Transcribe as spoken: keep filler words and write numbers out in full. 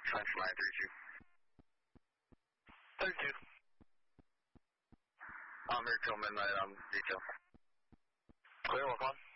Fence line thirty-two. thirty-two. I'm here till midnight on detail. Clear, walk on.